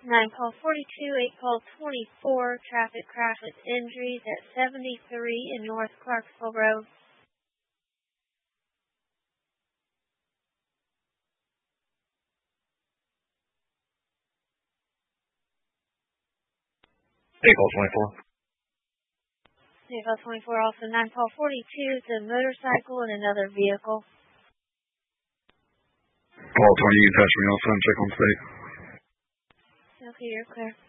9 call 42, 8 call 24, traffic crash with injuries at 73 in North Clarksville Road. 8 call 24. 8 call 24, also 9 call 42, it's a motorcycle and another vehicle. Call 20, you can pass me off and check on state. Okay, you're clear.